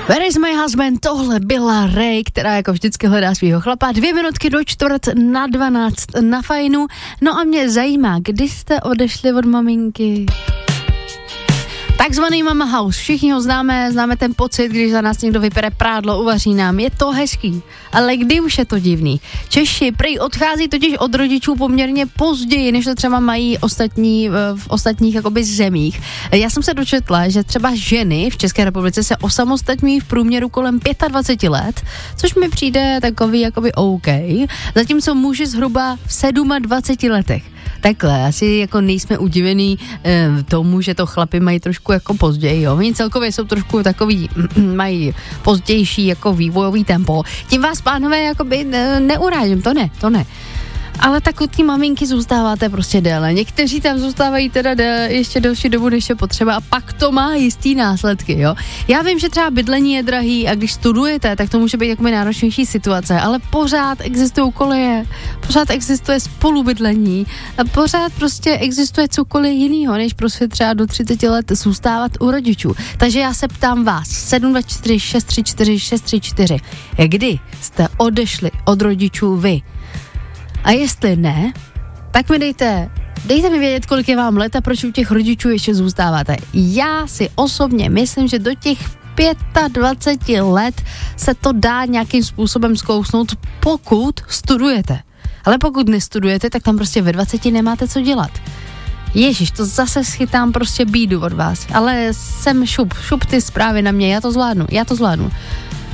Where is my husband? Tohle byla Ray, která jako vždycky hledá svýho chlapa. 2 minutky do 11:45 na Fajnu. No a mě zajímá, kdy jste odešli od maminky? Takzvaný mama house, všichni ho známe ten pocit, když za nás někdo vypere prádlo, uvaří nám, je to hezký, ale kdy už je to divný. Češi prý odchází totiž od rodičů poměrně později, než to třeba mají v ostatních jakoby zemích. Já jsem se dočetla, že třeba ženy v České republice se osamostatňují v průměru kolem 25 let, což mi přijde takový jakoby OK, zatímco muži zhruba v 27 letech. Takhle, asi jako nejsme udivení tomu, že to chlapi mají trošku jako později, jo. Oni celkově jsou trošku takový, mají pozdější jako vývojový tempo. Tím vás, pánové, jakoby neurážím, to ne. Ale tak u té maminky zůstáváte prostě déle. Někteří tam zůstávají teda ještě delší dobu, než je potřeba a pak to má jistý následky, jo. Já vím, že třeba bydlení je drahý a když studujete, tak to může být jakoby náročnější situace, ale pořád existují koleje, pořád existuje spolubydlení a pořád prostě existuje cokoliv jinýho, než prostě třeba do 30 let zůstávat u rodičů. Takže já se ptám vás, 724 634 634, kdy jste odešli od rodičů vy? A jestli ne, tak mi dejte mi vědět, kolik je vám let a proč u těch rodičů ještě zůstáváte. Já si osobně myslím, že do těch 25 let se to dá nějakým způsobem zkousnout, pokud studujete. Ale pokud nestudujete, tak tam prostě ve 20 nemáte co dělat. Ježiš, to zase schytám prostě bídu od vás. Ale jsem šup ty zprávy na mě, já to zvládnu.